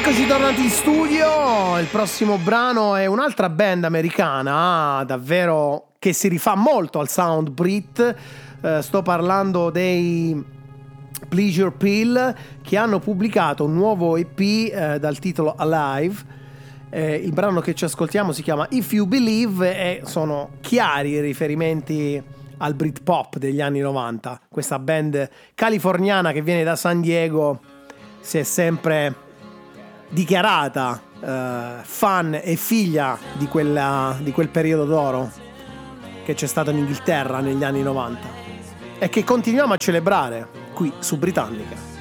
Eccoci tornati in studio. Il prossimo brano è un'altra band americana, davvero che si rifà molto al sound Brit. Sto parlando dei Pleasure Pill, che hanno pubblicato un nuovo EP dal titolo Alive. Il brano che ci ascoltiamo si chiama If You Believe e sono chiari i riferimenti al Britpop degli anni 90. Questa band californiana che viene da San Diego si è sempre dichiarata fan e figlia di quel periodo d'oro che c'è stato in Inghilterra negli anni 90 e che continuiamo a celebrare qui su Britannica.